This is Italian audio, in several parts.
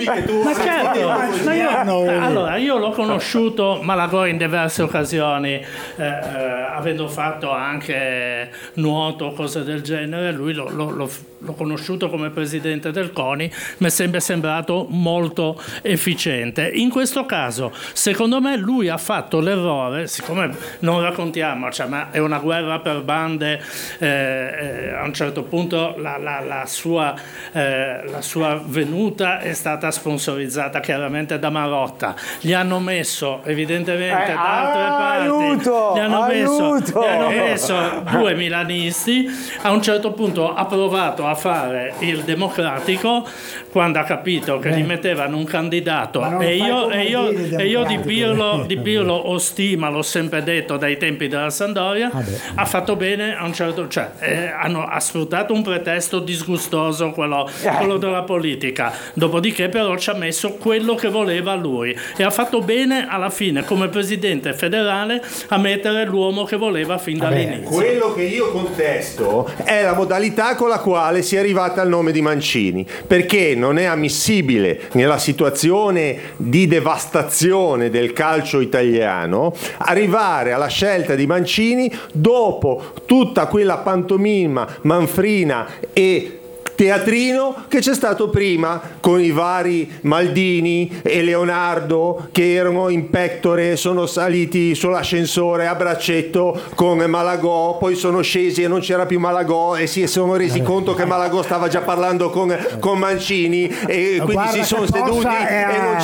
dubbi che tu... Ma certo, allora io l'ho conosciuto Malagò in diverse occasioni, avendo fatto anche nuoto, cose del genere. Lui l'ho conosciuto come presidente del CONI, mi è sempre sembrato molto efficiente. In questo caso, secondo me, lui ha fatto l'errore, siccome non raccontiamo, ma è una guerra per bande, a un certo punto la sua venuta è stata sponsorizzata chiaramente da Marotta. Gli hanno messo evidentemente da altre parti, gli hanno messo due milanisti. A un certo punto ha provato a fare il democratico quando ha capito che gli mettevano un candidato, e io di Pirlo ho stima, l'ho sempre detto dai tempi della Sampdoria. Ha fatto bene a un certo, ha sfruttato un pretesto disgustoso, quello della politica, dopodiché però ci ha messo quello che voleva lui, e ha fatto bene alla fine come presidente federale a mettere l'uomo che voleva fin dall'inizio. Quello che io contesto è la modalità con la quale si è arrivata al nome di Mancini, perché non è ammissibile nella situazione di devastazione del calcio italiano arrivare alla scelta di Mancini dopo tutta quella pantomima manfrina e teatrino che c'è stato prima con i vari Maldini e Leonardo che erano in pectore, sono saliti sull'ascensore a braccetto con Malagò, poi sono scesi e non c'era più Malagò e si sono resi conto che Malagò stava già parlando con Mancini, e quindi si sono seduti e non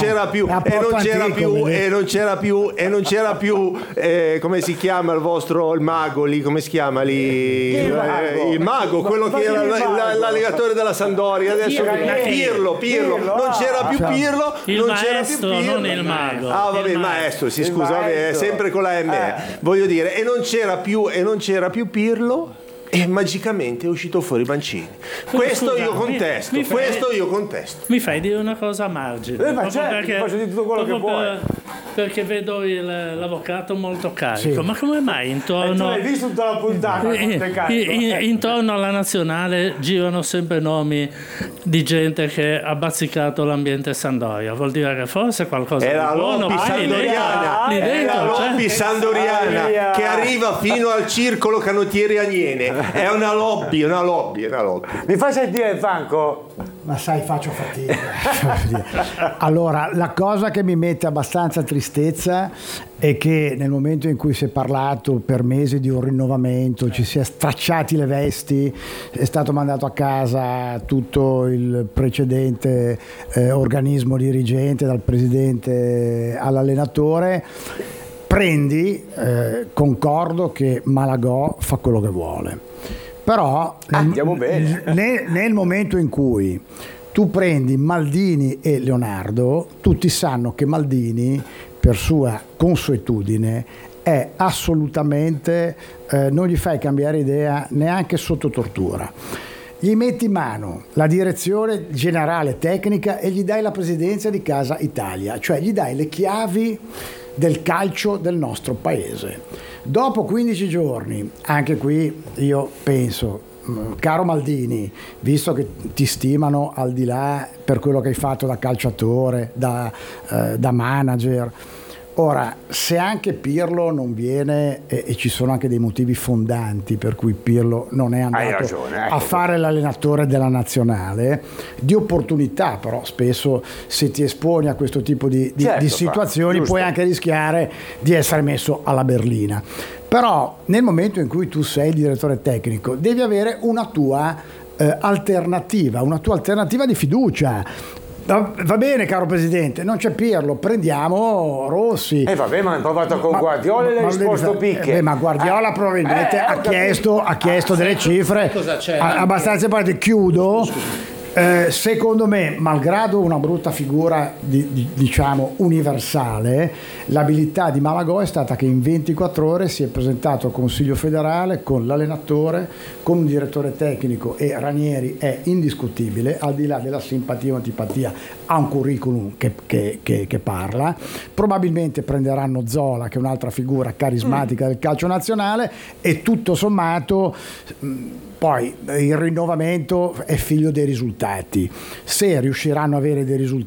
c'era più come si chiama il mago lì, come si chiama lì? Il mago, quello che era l'allenatore della Sampdoria, adesso Pirlo, non c'era più Pirlo, il maestro, non il mago. Il maestro, si scusa, è sempre con la M, voglio dire, e non c'era più Pirlo, e magicamente è uscito fuori Mancini. Questo io contesto. Mi fai dire una cosa a margine? Faccio di tutto quello che vuoi. Perché vedo l'avvocato molto carico. Ma come mai intorno... tu l'hai visto tutta la puntata? Intorno alla nazionale girano sempre nomi di gente che ha bazzicato l'ambiente Sampdoria. Vuol dire che forse qualcosa è la lobby sandoriana che arriva fino al circolo canottieri Aniene. È una lobby. Mi fai sentire Franco? Ma sai, faccio fatica. Allora, la cosa che mi mette abbastanza tristezza è che nel momento in cui si è parlato per mesi di un rinnovamento, ci si è stracciati le vesti, è stato mandato a casa tutto il precedente organismo dirigente, dal presidente all'allenatore, concordo che Malagò fa quello che vuole. Però nel momento in cui tu prendi Maldini e Leonardo, tutti sanno che Maldini, per sua consuetudine, è assolutamente, non gli fai cambiare idea neanche sotto tortura. Gli metti in mano la direzione generale tecnica e gli dai la presidenza di Casa Italia, cioè gli dai le chiavi del calcio del nostro paese. Dopo 15 giorni, anche qui io penso, caro Maldini, visto che ti stimano al di là per quello che hai fatto da calciatore, da manager, ora se anche Pirlo non viene, e ci sono anche dei motivi fondanti per cui Pirlo non è andato a fare l'allenatore della nazionale, di opportunità, però spesso se ti esponi a questo tipo di situazioni puoi anche rischiare di essere messo alla berlina. Però nel momento in cui tu sei il direttore tecnico devi avere una tua alternativa di fiducia. Va bene, caro presidente, non c'è Pirlo, prendiamo Rossi. Vabbè, ma hanno provato con Guardiola e le risposto picche. Ma Guardiola probabilmente ha chiesto delle cifre abbastanza importanti. Chiudo. Secondo me, malgrado una brutta figura diciamo universale, l'abilità di Malagò è stata che in 24 ore si è presentato al Consiglio federale con l'allenatore, con un direttore tecnico, e Ranieri è indiscutibile, al di là della simpatia o antipatia, ha un curriculum che parla. Probabilmente prenderanno Zola, che è un'altra figura carismatica del calcio nazionale, e tutto sommato poi il rinnovamento è figlio dei risultati. Se riusciranno a avere dei risultati